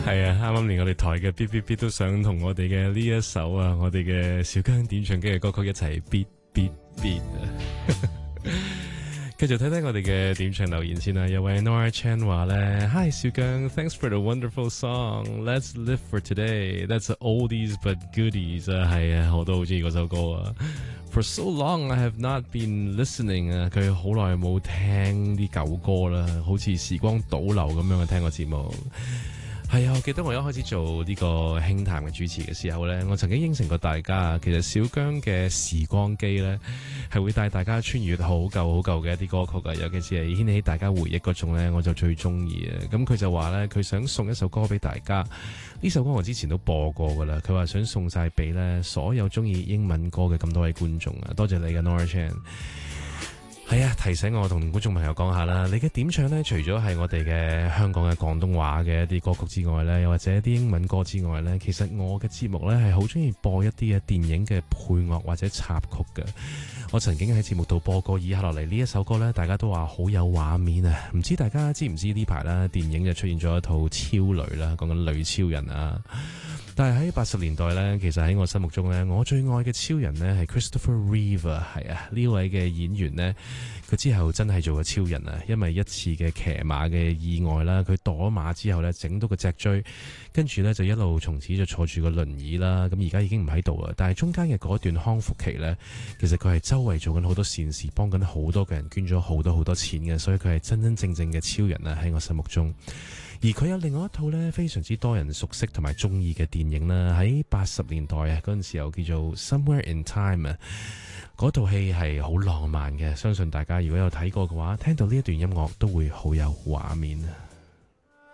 係啊，啱啱連我哋台嘅 B B B 都想同我哋嘅呢一首啊，我哋嘅小姜點唱機嘅歌曲一齊 B B B 啊！繼續睇睇我哋嘅點唱留言先啦。有位 Nora Chan 話咧 ，Hi 小姜 ，Thanks for the wonderful song. Let's live for today. That's oldies but goodies 啊，係啊，我都好中意嗰首歌啊。For so long I have not been listening 啊，佢好耐冇聽啲舊歌啦，好似時光倒流咁樣去聽個節目。係啊，我記得我一開始做呢個輕談嘅主持嘅時候呢，我曾經應承過大家，其實小姜嘅時光機呢係會帶大家穿越好舊嘅一啲歌曲嘅，尤其是係掀起大家回憶嗰種呢，我就最中意啊。咁佢就話呢，佢想送一首歌俾大家，呢首歌我之前都播過噶啦，佢話想送晒俾呢所有中意英文歌嘅咁多位觀眾啊，多謝你嘅 Nora Chan。係啊，提醒我同觀眾朋友講下啦，你嘅點唱呢，除咗係我哋嘅香港嘅廣東話嘅一啲歌曲之外呢，又或者一啲英文歌之外呢，其實我嘅節目呢係好中意播一啲嘅電影嘅配樂或者插曲嘅。我曾經喺節目度播過以下落嚟呢一首歌呢，大家都話好有畫面啊！唔知大家知唔知呢排啦，電影就出現咗一套超雷啦，講緊女超人啊。但係喺80年代呢，其實喺我心目中呢，我最愛嘅超人呢係 Christopher Reeve 啊，係啊，呢位嘅演員呢，佢之後真係做咗超人啊，因為一次嘅騎馬嘅意外啦，佢墮馬之後呢，整到個脊椎，跟住呢就一路從此就坐住個輪椅啦，咁而家已經唔喺度啦，但係中間嘅嗰段康復期呢，其實佢係周圍做緊好多善事，幫緊好多嘅人，捐咗好多錢嘅，所以佢係真真正正嘅超人啊，喺我心目中。而佢有另外一套呢，非常之多人熟悉同埋中意嘅電影啦，喺80年代啊嗰陣時候叫做 Somewhere in Time 啊，嗰套戲係好浪漫嘅，相信大家如果有睇過嘅話，聽到呢一段音樂都會好有畫面啊。